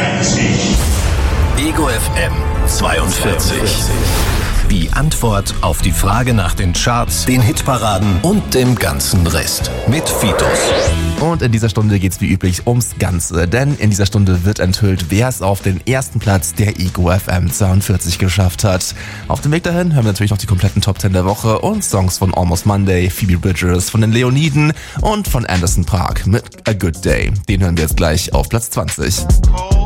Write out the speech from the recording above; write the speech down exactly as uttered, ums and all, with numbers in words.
Ego F M zweiundvierzig. Die Antwort auf die Frage nach den Charts, den Hitparaden und dem ganzen Rest. Mit Fitos. Und in dieser Stunde geht's wie üblich ums Ganze, denn in dieser Stunde wird enthüllt, wer es auf den ersten Platz der Ego F M zweiundvierzig geschafft hat. Auf dem Weg dahin hören wir natürlich noch die kompletten Top zehn der Woche und Songs von Almost Monday, Phoebe Bridgers, von den Leoniden und von Anderson .Paak mit A Good Day. Den hören wir jetzt gleich auf Platz zwanzig.